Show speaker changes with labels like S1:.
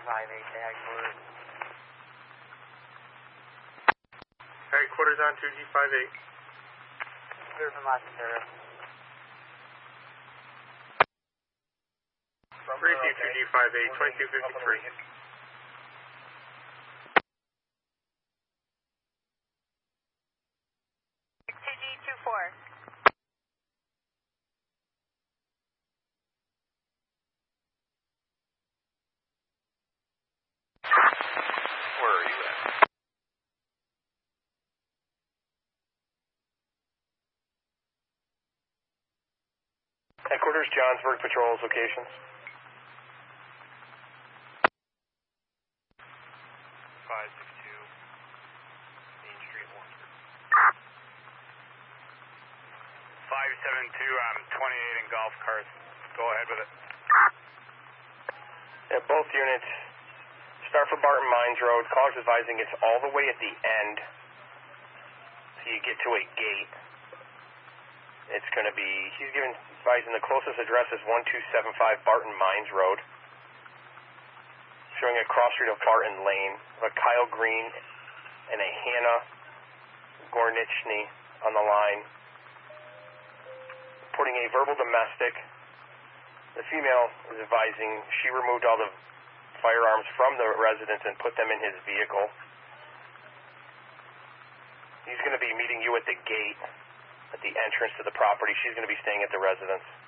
S1: quarters.
S2: Alright, quarters on 2G58.
S1: Clear from Los Angeles.
S2: 32G58, 2253.
S3: 2G24.
S4: Where are you at?
S2: Headquarters, Johnsburg Patrol's locations.
S4: 562 Main Street, Warrensburg. 572, I'm 28 in Golf Cars. Go ahead with it.
S2: Yeah, both units start for Barton Mines Road. Caller's advising it's all the way at the end. So you get to a gate. It's going to be, he's advising the closest address is 1275 Barton Mines Road. Showing a cross street of Barton Lane, a Kyle Green and a Hannah Gornichny on the line. Reporting a verbal domestic. The female is advising she removed all the firearms from the residence and put them in his vehicle. He's going to be meeting you at the gate, at the entrance to the property. She's going to be staying at the residence.